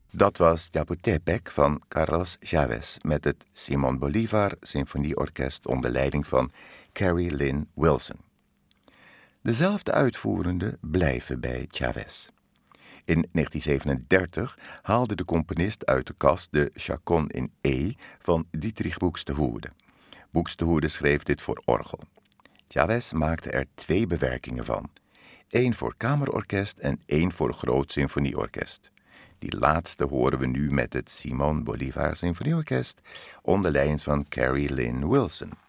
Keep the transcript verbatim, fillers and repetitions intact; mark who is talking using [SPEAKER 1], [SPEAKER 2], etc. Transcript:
[SPEAKER 1] Dat was Chapultepec van Carlos Chávez met het Simón Bolívar Symfonieorkest onder leiding van Carrie Lynn Wilson. Dezelfde uitvoerenden blijven bij Chávez. In negentien zevenendertig haalde de componist uit de kast de Chaconne in E van Dietrich Buxtehude. Buxtehude schreef dit voor orgel. Chávez maakte er twee bewerkingen van. Eén voor kamerorkest en één voor groot symfonieorkest. Die laatste horen we nu met het Simón Bolívar Symfonieorkest onder leiding van Carrie Lynn Wilson.